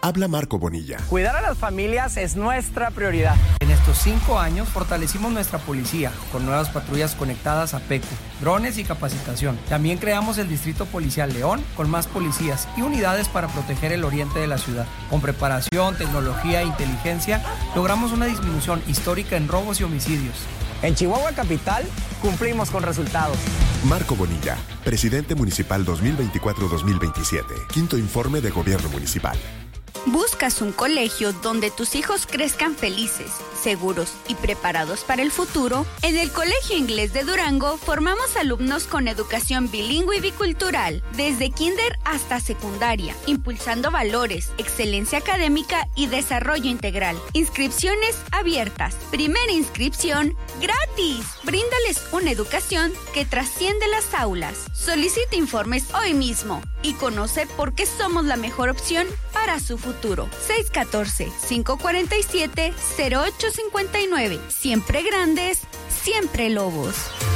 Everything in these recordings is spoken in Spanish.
Habla Marco Bonilla. Cuidar a las familias es nuestra prioridad. En estos 5 años fortalecimos nuestra policía con nuevas patrullas conectadas a PECU, drones y capacitación. También creamos el Distrito Policial León con más policías y unidades para proteger el oriente de la ciudad. Con preparación, tecnología e inteligencia, logramos una disminución histórica en robos y homicidios. En Chihuahua Capital cumplimos con resultados. Marco Bonilla, presidente municipal 2024-2027. Quinto informe de gobierno municipal. ¿Buscas un colegio donde tus hijos crezcan felices, seguros y preparados para el futuro? En el Colegio Inglés de Durango formamos alumnos con educación bilingüe y bicultural, desde kinder hasta secundaria, impulsando valores, excelencia académica y desarrollo integral. Inscripciones abiertas. Primera inscripción gratis. Bríndales una educación que trasciende las aulas. Solicita informes hoy mismo y conoce por qué somos la mejor opción para su futuro. 614-547-0859. Siempre grandes, siempre lobos.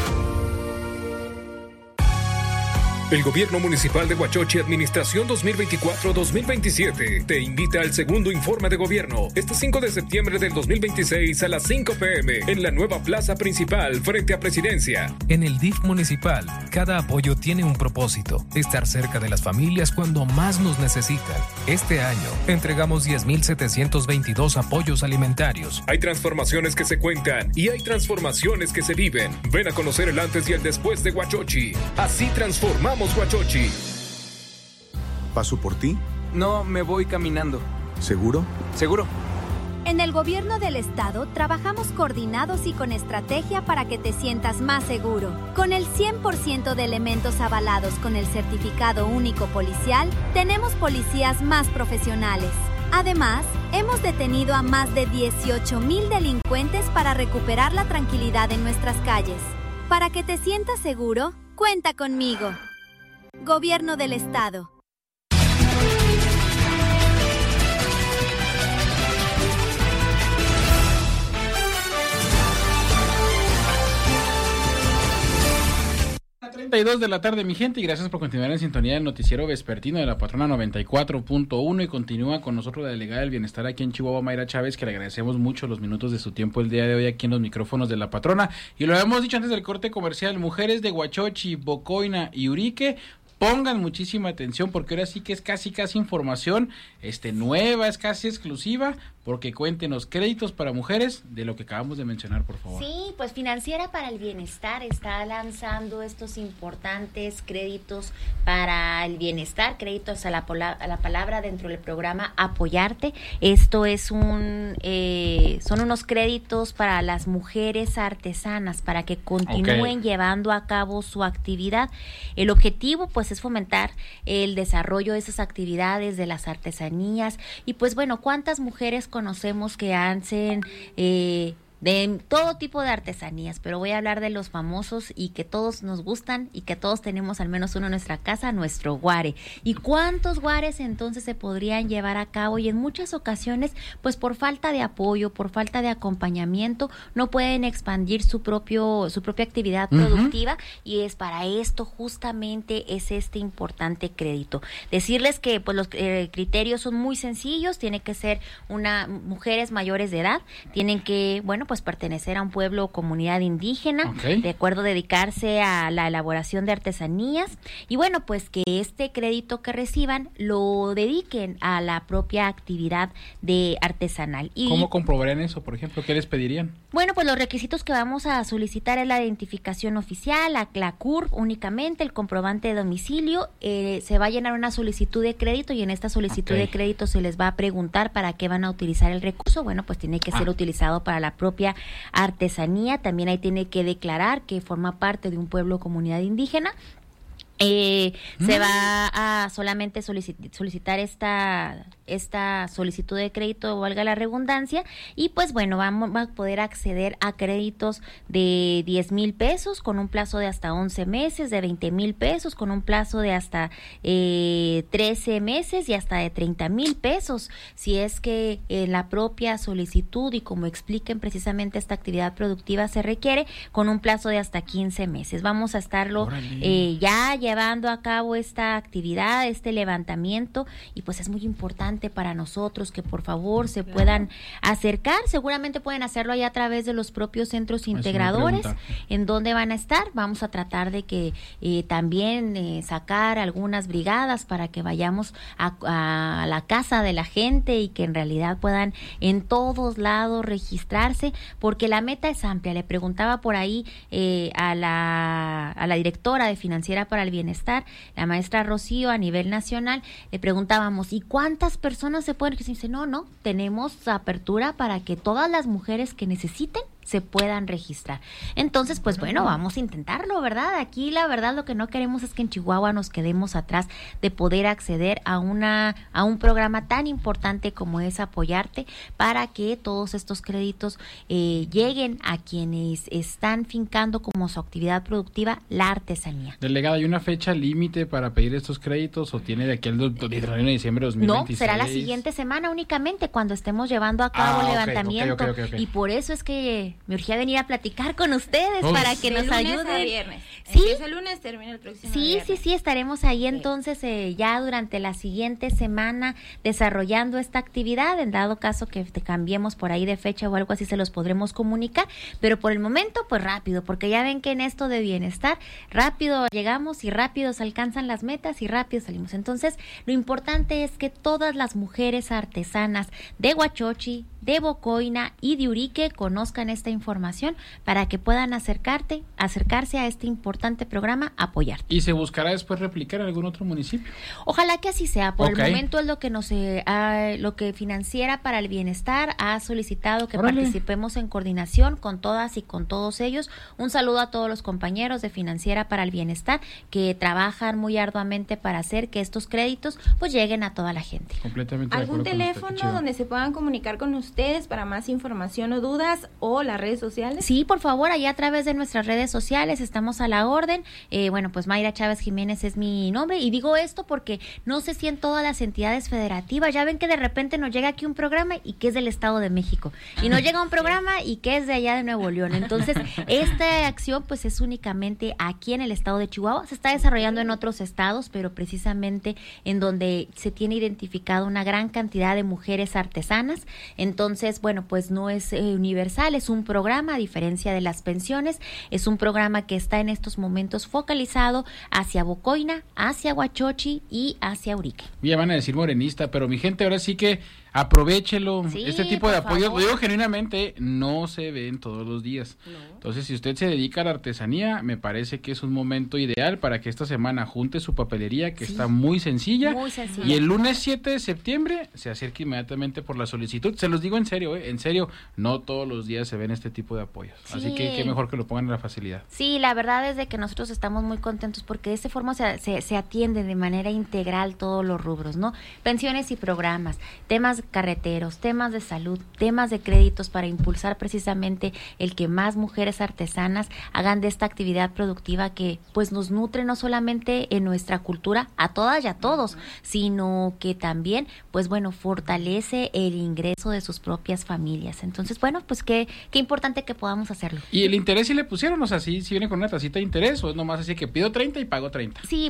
El Gobierno Municipal de Huachochi, Administración 2024-2027, te invita al segundo informe de gobierno, este 5 de septiembre del 2026 a las 5 p.m. en la nueva plaza principal frente a Presidencia. En el DIF municipal, cada apoyo tiene un propósito: estar cerca de las familias cuando más nos necesitan. Este año, entregamos 10,722 apoyos alimentarios. Hay transformaciones que se cuentan y hay transformaciones que se viven. Ven a conocer el antes y el después de Huachochi. Así transformamos Huachochi. ¿Paso por ti? No, me voy caminando. ¿Seguro? Seguro. En el gobierno del estado trabajamos coordinados y con estrategia para que te sientas más seguro. Con el 100% de elementos avalados con el certificado único policial, tenemos policías más profesionales. Además, hemos detenido a más de 18,000 delincuentes para recuperar la tranquilidad en nuestras calles. Para que te sientas seguro, cuenta conmigo. Gobierno del Estado. A 32 de la tarde, mi gente, y gracias por continuar en sintonía del noticiero vespertino de la Patrona 94.1, y continúa con nosotros la delegada del bienestar aquí en Chihuahua, Mayra Chávez, que le agradecemos mucho los minutos de su tiempo el día de hoy aquí en los micrófonos de la Patrona. Y lo habíamos dicho antes del corte comercial: mujeres de Huachochi, Bocoina y Urique, pongan muchísima atención, porque ahora sí que es casi información nueva, es casi exclusiva, porque cuéntenos, créditos para mujeres, de lo que acabamos de mencionar, por favor. Sí, pues Financiera para el Bienestar está lanzando estos importantes créditos para el bienestar, créditos a la palabra dentro del programa Apoyarte. Esto es son unos créditos para las mujeres artesanas, para que continúen llevando a cabo su actividad. El objetivo, pues, es fomentar el desarrollo de esas actividades, de las artesanías, y pues bueno, ¿cuántas mujeres conocemos que hacen de todo tipo de artesanías? Pero voy a hablar de los famosos y que todos nos gustan y que todos tenemos al menos uno en nuestra casa, nuestro guare. ¿Y cuántos guares entonces se podrían llevar a cabo? Y en muchas ocasiones, pues por falta de apoyo, por falta de acompañamiento, no pueden expandir su propia actividad productiva, y es para esto justamente es este importante crédito. Decirles que pues los criterios son muy sencillos: tiene que ser mujeres mayores de edad, tienen que, bueno, pues pertenecer a un pueblo o comunidad indígena, de acuerdo, dedicarse a la elaboración de artesanías, y bueno, pues que este crédito que reciban lo dediquen a la propia actividad de artesanal. Y ¿cómo comprobarían eso, por ejemplo? ¿Qué les pedirían? Bueno, pues los requisitos que vamos a solicitar es la identificación oficial, la CURP únicamente, el comprobante de domicilio, se va a llenar una solicitud de crédito, y en esta solicitud de crédito se les va a preguntar para qué van a utilizar el recurso. Bueno, pues tiene que ser utilizado para la propia artesanía. También ahí tiene que declarar que forma parte de un pueblo o comunidad indígena. Se va a solamente solicitar esta solicitud de crédito, valga la redundancia, y pues bueno, vamos a poder acceder a créditos de 10,000 pesos con un plazo de hasta 11 meses, de 20,000 pesos con un plazo de hasta 13 meses y hasta de 30,000 pesos, si es que la propia solicitud, y como expliquen precisamente esta actividad productiva, se requiere, con un plazo de hasta 15 meses. Vamos a estarlo ya llevando a cabo esta actividad, este levantamiento, y pues es muy importante para nosotros que por favor se puedan acercar. Seguramente pueden hacerlo ahí a través de los propios centros integradores, en donde van a estar. Vamos a tratar de que también sacar algunas brigadas para que vayamos a la casa de la gente y que en realidad puedan en todos lados registrarse, porque la meta es amplia. Le preguntaba por ahí a la directora de Financiera para el Bienestar, la maestra Rocío, a nivel nacional, le preguntábamos, ¿y cuántas personas se pueden? Y dice, no, tenemos apertura para que todas las mujeres que necesiten se puedan registrar. Entonces, pues bueno, vamos a intentarlo, ¿verdad? Aquí la verdad lo que no queremos es que en Chihuahua nos quedemos atrás de poder acceder a un programa tan importante como es Apoyarte, para que todos estos créditos lleguen a quienes están fincando como su actividad productiva la artesanía. Delegada, ¿hay una fecha límite para pedir estos créditos o tiene de aquí al 31 de diciembre de 2026? No, será la siguiente semana únicamente cuando estemos llevando a cabo el levantamiento. Okay. Y por eso es que me urgía venir a platicar con ustedes para que nos ayuden. A viernes. ¿Sí? Empieza el lunes, termina el próximo viernes. Sí, estaremos ahí entonces ya durante la siguiente semana desarrollando esta actividad. En dado caso que te cambiemos por ahí de fecha o algo así, se los podremos comunicar, pero por el momento pues rápido, porque ya ven que en esto de bienestar rápido llegamos y rápido se alcanzan las metas y rápido salimos. Entonces lo importante es que todas las mujeres artesanas de Huachochi, de Bocoina y de Urique conozcan esta información para que puedan acercarse a este importante programa Apoyarte. ¿Y se buscará después replicar en algún otro municipio? Ojalá que así sea. Por el momento es lo que lo que Financiera para el Bienestar ha solicitado, que participemos en coordinación con todas y con todos ellos. Un saludo a todos los compañeros de Financiera para el Bienestar que trabajan muy arduamente para hacer que estos créditos pues lleguen a toda la gente. Completamente. ¿Algún teléfono donde se puedan comunicar con ustedes para más información o dudas, o las redes sociales? Sí, por favor, ahí a través de nuestras redes sociales estamos a la orden. Pues Mayra Chávez Jiménez es mi nombre, y digo esto porque no sé si en todas las entidades federativas, ya ven que de repente nos llega aquí un programa y que es del Estado de México, y nos llega un programa y que es de allá de Nuevo León. Entonces, esta acción pues es únicamente aquí en el estado de Chihuahua. Se está desarrollando en otros estados, pero precisamente en donde se tiene identificado una gran cantidad de mujeres artesanas. Entonces, pues no es universal, es un programa, a diferencia de las pensiones, es un programa que está en estos momentos focalizado hacia Bocoina, hacia Huachochi y hacia Urique. Ya van a decir morenista, pero mi gente, ahora sí que aprovéchelo. Sí, este tipo de apoyo, favor. lo digo genuinamente, no se ven todos los días. No. Entonces, si usted se dedica a la artesanía, me parece que es un momento ideal para que esta semana junte su papelería, que está muy sencilla. Muy sencilla. Y el lunes 7 de septiembre se acerque inmediatamente por la solicitud. Se los digo en serio, no todos los días se ven este tipo de apoyos. Sí. Así que qué mejor que lo pongan en la facilidad. Sí, la verdad es de que nosotros estamos muy contentos porque de esta forma se atiende de manera integral todos los rubros, ¿no? Pensiones y programas, temas carreteros, temas de salud, temas de créditos para impulsar precisamente el que más mujeres artesanas hagan de esta actividad productiva que pues nos nutre no solamente en nuestra cultura a todas y a todos, sino que también fortalece el ingreso de sus propias familias. Entonces, pues qué importante que podamos hacerlo. ¿Y el interés si le pusieron? O sea, si viene con una tacita de interés o es nomás así que pido 30 y pago 30. Sí,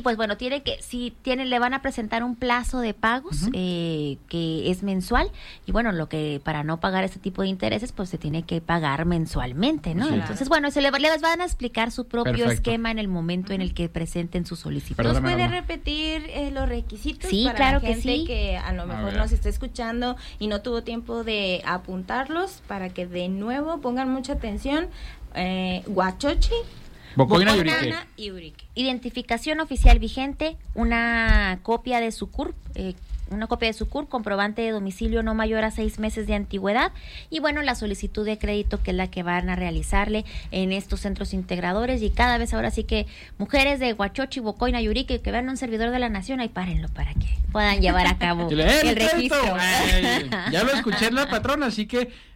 le van a presentar un plazo de pagos que es mensual, y lo que para no pagar este tipo de intereses pues se tiene que pagar mensualmente, ¿no? Sí. Entonces, les van a explicar su propio esquema en el momento en el que presenten su solicitud. ¿Nos puede repetir los requisitos? Sí, para claro la gente que sí. Que a lo mejor nos está escuchando y no tuvo tiempo de apuntarlos, para que de nuevo pongan mucha atención. Huachochi, Bocoina y Urique. Identificación oficial vigente, una copia de su CURP, comprobante de domicilio no mayor a 6 meses de antigüedad, y la solicitud de crédito, que es la que van a realizarle en estos centros integradores. Y cada vez ahora sí que mujeres de Huachochi, Bocoina y Urique que vean un servidor de la nación, ahí párenlo para que puedan llevar a cabo el registro. Ya lo escuché en la patrona, así que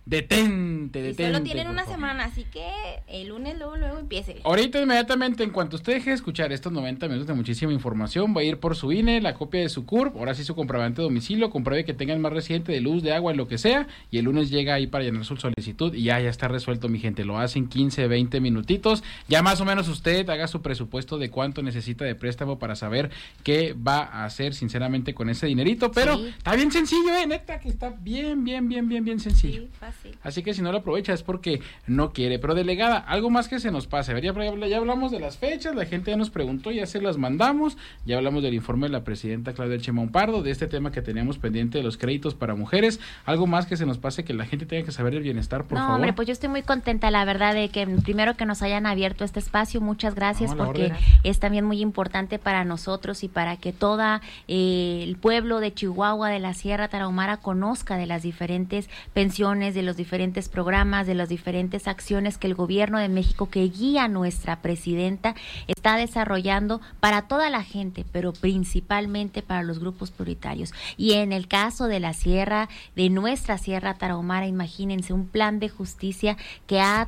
detente. Solo tienen una semana, así que el lunes luego empiece. Ahorita inmediatamente, en cuanto usted deje de escuchar estos 90 minutos de muchísima información, va a ir por su INE, la copia de su CURP, ahora sí su comprobante de domicilio, compruebe que tenga el más reciente de luz, de agua, lo que sea, y el lunes llega ahí para llenar su solicitud y ya está resuelto, mi gente. Lo hacen 15, 20 minutitos. Ya más o menos usted haga su presupuesto de cuánto necesita de préstamo para saber qué va a hacer sinceramente con ese dinerito, pero está bien sencillo, neta, que está bien sencillo. Sí, fácil. Así que si no lo aprovecha es porque no quiere. Pero delegada, algo más que se nos pase. A ver, ya hablamos de las fechas, la gente ya nos preguntó, ya se las mandamos, ya hablamos del informe de la presidenta Claudia Sheinbaum Pardo, de este tema que teníamos pendiente de los créditos para mujeres. Algo más que se nos pase que la gente tenga que saber del bienestar, por favor. No, hombre, pues yo estoy muy contenta, la verdad, de que primero que nos hayan abierto este espacio, muchas gracias, porque es también muy importante para nosotros y para que toda el pueblo de Chihuahua, de la Sierra Tarahumara, conozca de las diferentes pensiones, de los diferentes programas, de las diferentes acciones que el gobierno de México, que guía a nuestra presidenta, está desarrollando para toda la gente, pero principalmente para los grupos prioritarios. Y en el caso de la Sierra, de nuestra Sierra Tarahumara, imagínense, un plan de justicia que ha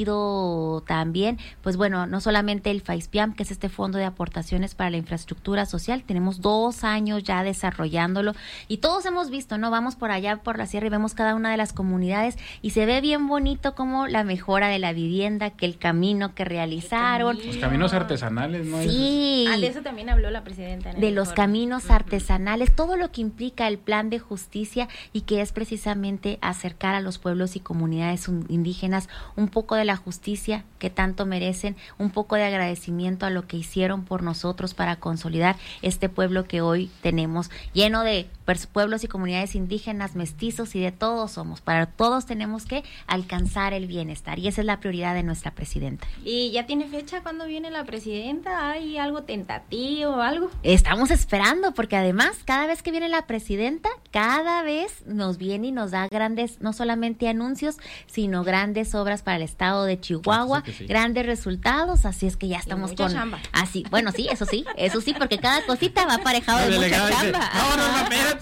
traído también, pues bueno, no solamente el FAISPIAM, que es este fondo de aportaciones para la infraestructura social, tenemos 2 años ya desarrollándolo y todos hemos visto, ¿no? Vamos por allá por la sierra y vemos cada una de las comunidades y se ve bien bonito como la mejora de la vivienda, que el camino que realizaron. Los caminos artesanales, ¿no? Sí. De eso también habló la presidenta. De los caminos artesanales, todo lo que implica el plan de justicia y que es precisamente acercar a los pueblos y comunidades indígenas un poco de la justicia que tanto merecen, un poco de agradecimiento a lo que hicieron por nosotros para consolidar este pueblo que hoy tenemos, lleno de pueblos y comunidades indígenas, mestizos y de todos somos. Para todos tenemos que alcanzar el bienestar y esa es la prioridad de nuestra presidenta. ¿Y ya tiene fecha cuando viene la presidenta? ¿Hay algo tentativo o algo? Estamos esperando porque además cada vez que viene la presidenta, cada vez nos viene y nos da grandes, no solamente anuncios, sino grandes obras para el estado de Chihuahua, grandes resultados, así es que ya estamos con chamba. Así, bueno, sí, eso sí, porque cada cosita va aparejado de mucha chamba. No, espérate.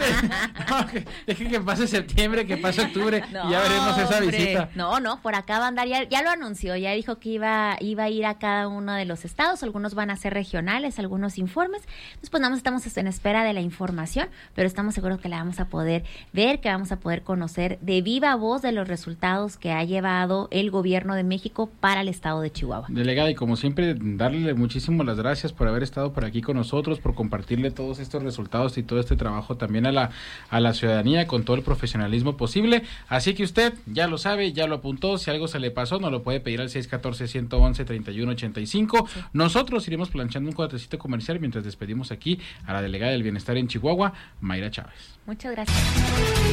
No, deje que pase septiembre, que pase octubre y ya veremos esa visita. No, por acá va a andar, ya lo anunció, ya dijo que iba a ir a cada uno de los estados, algunos van a ser regionales, algunos informes, entonces pues nada más estamos en espera de la información, pero estamos seguros que la vamos a poder ver, que vamos a poder conocer de viva voz de los resultados que ha llevado el gobierno de México para el estado de Chihuahua. Delegada, y como siempre, darle muchísimo las gracias por haber estado por aquí con nosotros, por compartirle todos estos resultados y todo este trabajo también a la ciudadanía con todo el profesionalismo posible. Así que usted ya lo sabe, ya lo apuntó, si algo se le pasó, nos lo puede pedir al 614-111-3185. Sí. Nosotros iremos planchando un cuadrecito comercial mientras despedimos aquí a la delegada del bienestar en Chihuahua, Mayra Chávez. Muchas gracias.